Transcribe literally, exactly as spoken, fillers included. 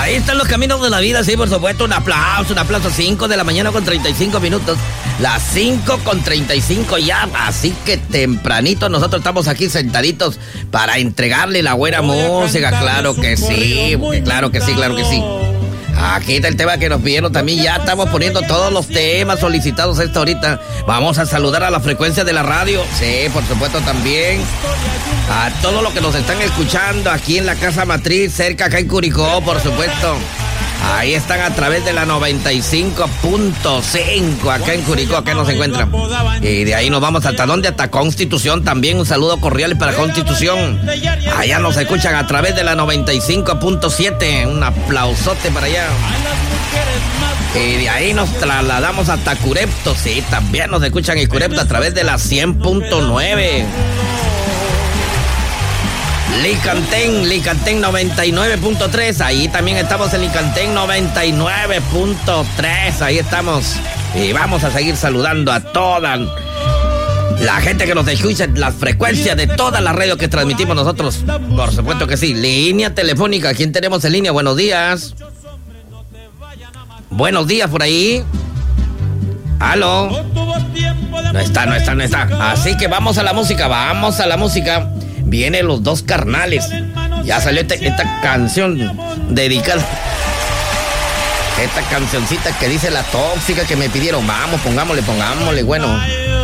Ahí están los caminos de la vida, sí, por supuesto. Un aplauso, un aplauso. cinco de la mañana con treinta y cinco minutos. Las cinco con treinta y cinco ya. Así que tempranito nosotros estamos aquí sentaditos para entregarle la buena música. Claro que sí, claro que sí, claro que sí. Aquí está el tema que nos pidieron también. Ya estamos poniendo todos los temas solicitados a esta ahorita. Vamos a saludar a la frecuencia de la radio. Sí, por supuesto también. A todos los que nos están escuchando aquí en la casa matriz, cerca acá en Curicó, por supuesto. Ahí están a través de la noventa y cinco punto cinco acá en Curicó, acá nos encuentran. Y de ahí nos vamos hasta dónde, hasta Constitución también. Un saludo cordial para Constitución. Allá nos escuchan a través de la noventa y cinco punto siete. Un aplausote para allá. Y de ahí nos trasladamos hasta Curepto. Sí, también nos escuchan en Curepto a través de la cien punto nueve. Licantén, Licantén noventa y nueve punto tres, ahí también estamos en Licantén noventa y nueve punto tres, ahí estamos. Y vamos a seguir saludando a toda la gente que nos escucha, las frecuencias de todas las radios que transmitimos nosotros. Por supuesto que sí. Línea telefónica, ¿quién tenemos en línea? Buenos días. Buenos días por ahí. ¿Aló? No está, no está, no está. Así que vamos a la música, vamos a la música. Vienen los dos carnales. Ya salió este, esta canción dedicada. Esta cancioncita que dice La Tóxica que me pidieron. Vamos, pongámosle, pongámosle. Bueno.